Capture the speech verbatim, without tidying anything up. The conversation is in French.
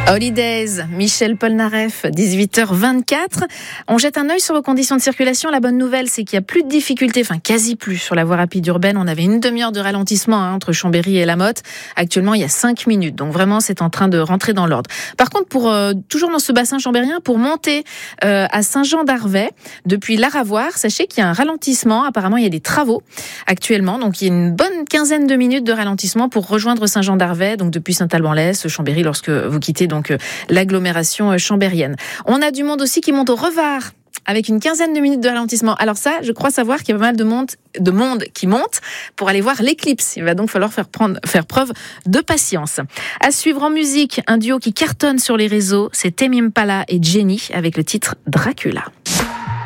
Holidays, Michel Polnareff, dix-huit heures vingt-quatre. On jette un œil sur vos conditions de circulation. La bonne nouvelle, c'est qu'il n'y a plus de difficultés, enfin quasi plus, sur la voie rapide urbaine. On avait une demi-heure de ralentissement hein, entre Chambéry et La Motte. Actuellement, il y a cinq minutes. Donc vraiment, c'est en train de rentrer dans l'ordre. Par contre, pour euh, toujours dans ce bassin chambérien, pour monter euh, à Saint-Jean-d'Arvey, depuis l'Aravoir, sachez qu'il y a un ralentissement. Apparemment, il y a des travaux actuellement. Donc il y a une bonne quinzaine de minutes de ralentissement pour rejoindre Saint-Jean-d'Arvey, donc depuis Saint-Alban-l'Est, Chambéry, lorsque vous quittez donc l'agglomération chambérienne. On a du monde aussi qui monte au Revard avec une quinzaine de minutes de ralentissement. Alors ça, je crois savoir qu'il y a pas mal de monde, de monde qui monte pour aller voir l'éclipse. Il va donc falloir faire, prendre, faire preuve de patience. À suivre en musique, un duo qui cartonne sur les réseaux, c'est Tame Impala et Jenny avec le titre Dracula.